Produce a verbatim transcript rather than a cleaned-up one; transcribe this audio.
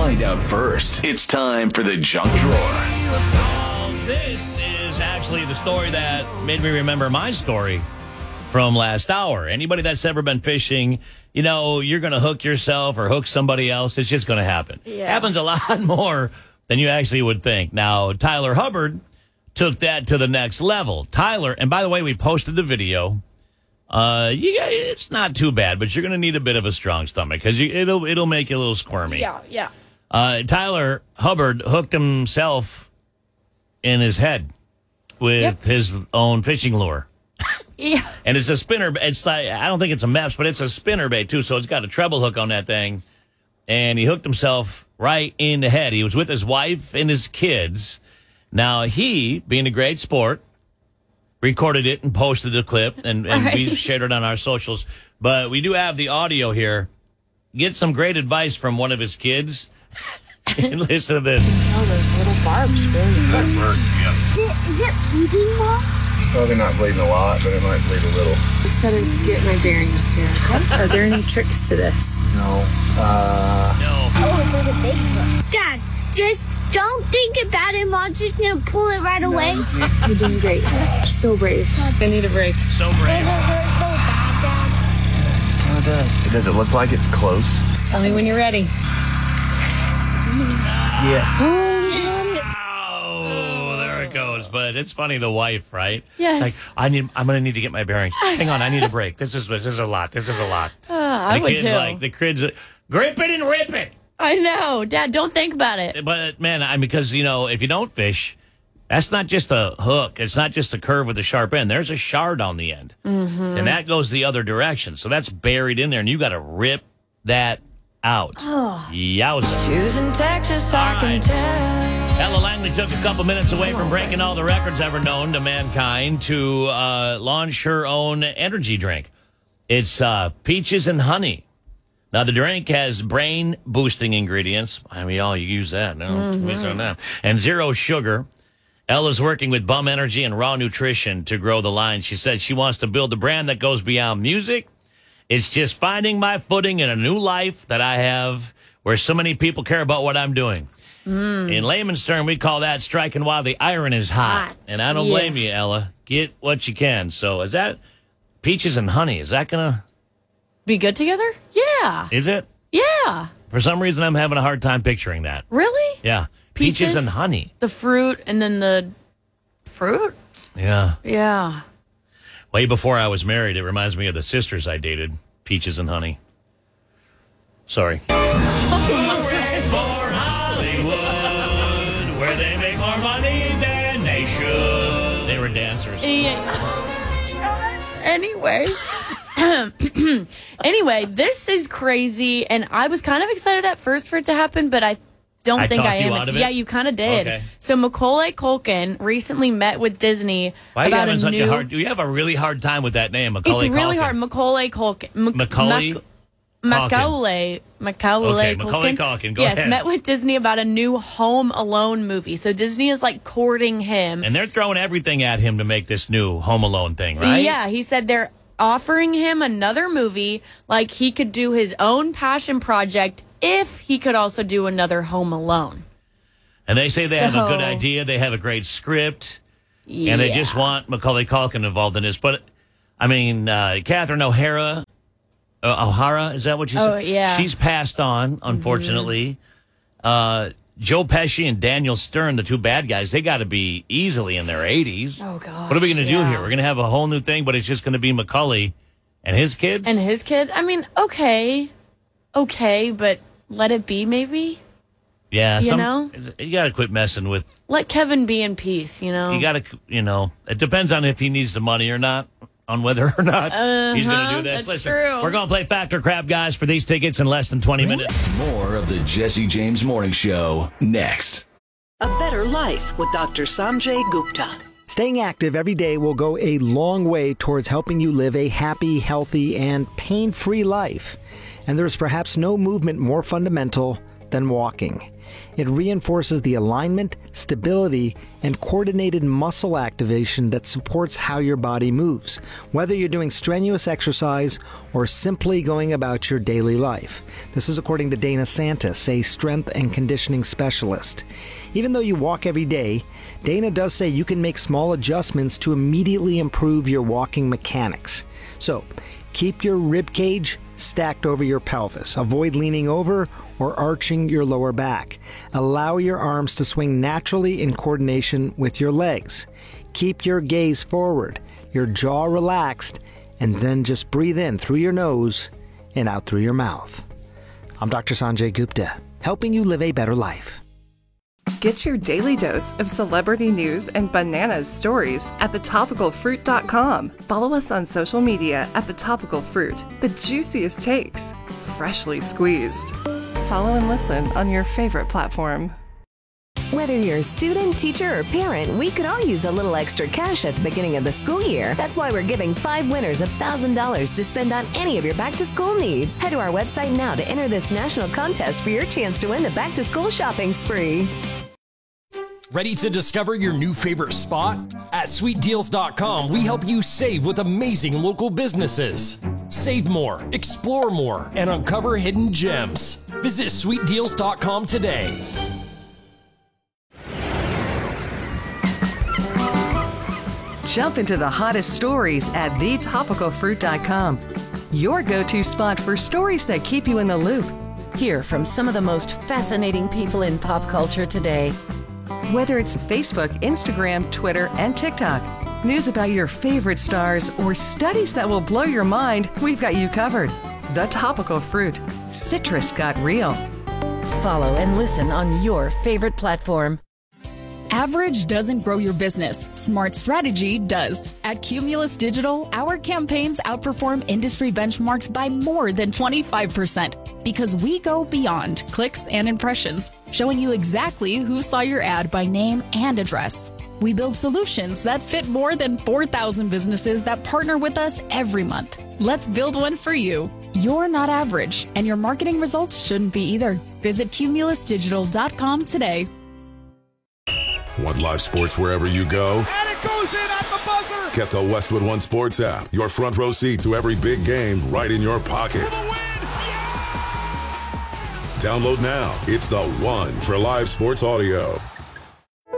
Find out first. It's time for the junk drawer. This is actually the story that made me remember my story from last hour. Anybody that's ever been fishing, you know, you're going to hook yourself or hook somebody else. It's just going to happen. Yeah. Happens a lot more than you actually would think. Now, Tyler Hubbard took that to the next level. Tyler, and by the way, we posted the video. Uh, you guys, it's not too bad, but you're going to need a bit of a strong stomach because it'll it'll make you a little squirmy. Yeah, yeah. Uh, Tyler Hubbard hooked himself in his head with Yep. his own fishing lure. Yeah. And it's a spinner. It's like, I don't think it's a mesh, but it's a spinner bait too. So it's got a treble hook on that thing. And he hooked himself right in the head. He was with his wife and his kids. Now he, being a great sport, recorded it and posted the clip, and, and Right. we shared it on our socials. But we do have the audio here. Get some great advice from one of his kids. And listen to this. Oh, those little barbs really hurt. Is it, is it bleeding, Mom? Probably not bleeding a lot, but it might bleed a little. Just gotta get my bearings here. Are there any tricks to this? No. Uh, No. Oh, it's like a big one. Dad, just don't think about it. Mom's just gonna pull it right away. You're doing great. You're so brave. I need a break. So Does it brave. hurt so bad, Dad? kind of does. Does it look like it's close? Tell me when you're ready. Yes. Oh, there it goes. But it's funny, the wife, right? Yes. Like, I need, I'm going to need to get my bearings. Hang on, I need a break. This is this is a lot. This is a lot. Uh, I the would kids too. like the kids grip it and rip it. I know. Dad, don't think about it. But man, I mean, because you know, if you don't fish, that's not just a hook. It's not just a curve with a sharp end. There's a shard on the end, mm-hmm. and that goes the other direction. So that's buried in there, and you got to rip that out. Oh. Yowza! Choosing Texas, I All can right. tell. Ella Langley took a couple minutes away from breaking all the records ever known to mankind to uh, launch her own energy drink. It's uh, peaches and honey. Now, the drink has brain-boosting ingredients. I mean, all you use that. No, mm-hmm. on that. And zero sugar. Ella's working with Bum Energy and Raw Nutrition to grow the line. She said she wants to build a brand that goes beyond music. It's just finding my footing in a new life that I have where so many people care about what I'm doing. Mm. In layman's term, we call that striking while the iron is hot. Hot. And I don't Yeah. blame you, Ella. Get what you can. So is that peaches and honey? Is that going to... Be good together? Yeah. Is it? Yeah. For some reason, I'm having a hard time picturing that. Really? Yeah. Peaches, Peaches? and honey. The fruit and then the fruit? Yeah. Yeah. Way before I was married, it reminds me of the sisters I dated. Peaches and honey. Sorry. For Hollywood, where they make more money than they should. They were dancers. Anyway. Anyway, this is crazy, and I was kind of excited at first for it to happen, but I don't I think talked I you am. out of it? Yeah, you kind of did. Okay. So Macaulay Culkin recently met with Disney Why are you about having a such new. a hard... You have a really hard time with that name, Macaulay it's really Culkin. hard. Macaulay Culkin. M- Macaulay Mac- Macaulay. Macaulay Okay, Macaulay Culkin, go yes, ahead. met with Disney about a new Home Alone movie. So Disney is like courting him. And they're throwing everything at him to make this new Home Alone thing, right? Yeah, he said they're offering him another movie, like he could do his own passion project if he could also do another Home Alone. And they say they have a good So- idea. They have a great script. Yeah. And they just want Macaulay Culkin involved in this. But, I mean, uh, Catherine O'Hara, uh, O'Hara, is that what you said? Oh, yeah. She's passed on, unfortunately. Mm-hmm. Uh, Joe Pesci and Daniel Stern, the two bad guys, they got to be easily in their eighties. Oh, gosh. What are we going to yeah. do here? We're going to have a whole new thing, but it's just going to be Macaulay and his kids? And his kids? I mean, okay. Okay, but let it be, maybe? yeah. you some, know? You got to quit messing with, Let Kevin be in peace, you know? you got to, you know, it depends on if he needs the money or not. On whether or not uh-huh, he's going to do this. that's Listen, true. we're going to play Factor Crap, guys, for these tickets in less than twenty minutes. More of the Jesse James Morning Show next. A Better Life with Doctor Sanjay Gupta. Staying active every day will go a long way towards helping you live a happy, healthy, and pain-free life. And there's perhaps no movement more fundamental than walking. It reinforces the alignment, stability, and coordinated muscle activation that supports how your body moves, whether you're doing strenuous exercise or simply going about your daily life. This is according to Dana Santis, a strength and conditioning specialist. Even though you walk every day, Dana does say you can make small adjustments to immediately improve your walking mechanics. So, keep your rib cage stacked over your pelvis. Avoid leaning over or arching your lower back. Allow your arms to swing naturally in coordination with your legs. Keep your gaze forward, your jaw relaxed, and then just breathe in through your nose and out through your mouth. I'm Doctor Sanjay Gupta, helping you live a better life. Get your daily dose of celebrity news and bananas stories at the topical fruit dot com. Follow us on social media at The Topical Fruit. The juiciest takes, freshly squeezed. Follow and listen on your favorite platform. Whether you're a student, teacher, or parent, we could all use a little extra cash at the beginning of the school year. That's why we're giving five winners one thousand dollars to spend on any of your back-to-school needs. Head to our website now to enter this national contest for your chance to win the back-to-school shopping spree. Ready to discover your new favorite spot? At sweet deals dot com, we help you save with amazing local businesses. Save more, explore more, and uncover hidden gems. Visit sweet deals dot com today. Jump into the hottest stories at the topical fruit dot com. Your go-to spot for stories that keep you in the loop. Hear from some of the most fascinating people in pop culture today. Whether it's Facebook, Instagram, Twitter, and TikTok, news about your favorite stars, or studies that will blow your mind, we've got you covered. The Topical Fruit. Citrus got real. Follow and listen on your favorite platform. Average doesn't grow your business. Smart strategy does. At Cumulus Digital, our campaigns outperform industry benchmarks by more than twenty-five percent because we go beyond clicks and impressions, showing you exactly who saw your ad by name and address. We build solutions that fit more than four thousand businesses that partner with us every month. Let's build one for you. You're not average, and your marketing results shouldn't be either. Visit cumulus digital dot com today. Want live sports wherever you go? And it goes in at the buzzer! Get the Westwood One Sports app. Your front row seat to every big game right in your pocket. Yeah! Download now. It's the one for live sports audio.